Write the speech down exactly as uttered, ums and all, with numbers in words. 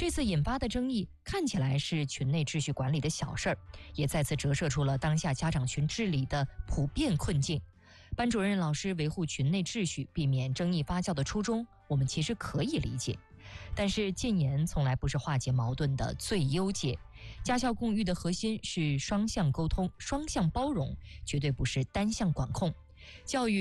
这次引发的争议看起来是群内秩序管理的小事儿，也再次折射出了当下家长群治理的普遍困境。班主任老师维护群内秩序，避免争议发酵的初衷，我们其实可以理解。但是禁言从来不是化解矛盾的最优解，家校共育的核心是双向沟通、双向包容，绝对不是单向管控。教育